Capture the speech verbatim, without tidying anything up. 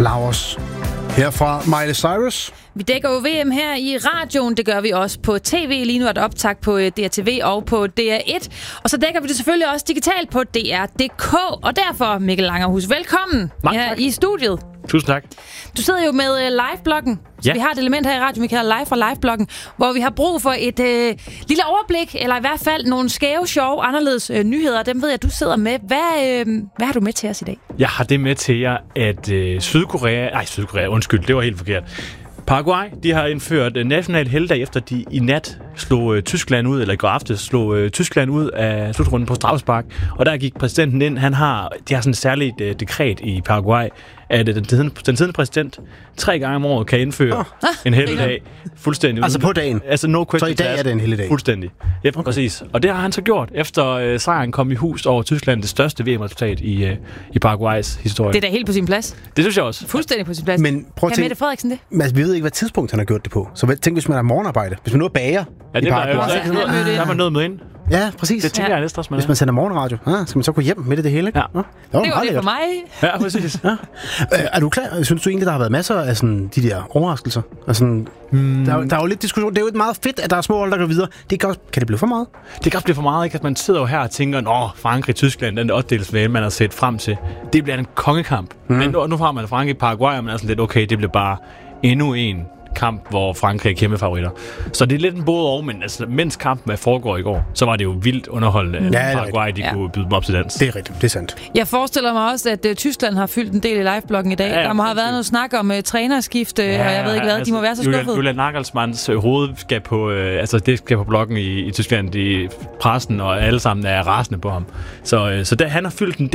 Flowers. Herfra Miley Cyrus. Vi dækker jo V M her i radioen, det gør vi også på tv. Lige nu er der optag på D R T V og på D R et. Og så dækker vi det selvfølgelig også digitalt på D R punktum D K. Og derfor, Mikkel Langerhus, velkommen her i studiet. Tusind tak. Du sidder jo med live-bloggen. Så ja. Vi har et element her i radio, vi kalder Live fra Live-bloggen, hvor vi har brug for et øh, lille overblik, eller i hvert fald nogle skæve, sjove, anderledes øh, nyheder. Dem ved jeg, du sidder med. Hvad, øh, hvad har du med til os i dag? Jeg har det med til jer, at øh, Sydkorea... Nej, Sydkorea, undskyld, det var helt forkert. Paraguay, de har indført øh, national helgdag, efter de i nat slog øh, Tyskland ud, eller i går aftes slog øh, Tyskland ud af slutrunden på Strauspark. Og der gik præsidenten ind. Han har, de har sådan et særligt øh, dekret i Paraguay, at øh, den tidende, den tidende præsident tre gange om året kan indføre oh. en helgdag fuldstændig. Altså på dagen? Altså no question. Så i dag er det en helgdag? Fuldstændig. Ja, okay. Præcis. Og det har han så gjort, efter øh, sejren kom i hus over Tyskland, det største V M-resultat i, øh, i Paraguays historie. Det er da helt på sin plads. Det synes jeg også. Fuldstændig på sin plads. Men prøv at tænke, Mette Frederiksen det? Men vi ved ikke, hvad tidspunkt han har gjort det på. Så tænk, hvis man er morgenarbejde. Hvis man nu er bager ja, det i Paraguay. Var, ja, noget, der var noget med ind. Ja, præcis. Det tænker ja. jeg næsten også, man Hvis man sender morgenradio, ah, skal man så gå hjem midt i det hele, ikke? Ja. Ja. Det var det, var det for mig. Ja, præcis. Ja. Er du klar? Synes du egentlig, der har været masser af sådan, de der overraskelser? Altså, hmm. der, er, der er jo lidt diskussion. Det er jo meget fedt, at der er små hold, der går videre. Det kan, også, kan det blive for meget? Det kan også blive for meget, ikke? At man sidder jo her og tænker, åh, Frankrig, Tyskland, den ottendedelsfinale, man har set frem til. Det bliver en kongekamp. Hmm. Men nu, nu har man Frankrig, Paraguay, og man er sådan lidt, okay, det bliver bare endnu en kamp, hvor Frankrig er kæmpe favoritter. Så det er lidt en både og, men altså, mens kampen foregår i går, så var det jo vildt underholdende, at ja, Paraguay de ja. kunne byde dem op til dans. Det er rigtigt, det er sandt. Jeg forestiller mig også, at uh, Tyskland har fyldt en del i livebloggen i dag. Ja, ja, der må have været noget snak om uh, trænerskifte, ja, og jeg ved ikke hvad, altså, de må være så skuffede. Julian, Julian Nagelsmanns uh, hoved skal på, uh, altså det skal på bloggen i, i Tyskland, i pressen, og alle sammen er rasende på ham. Så, uh, så der, han har fyldt en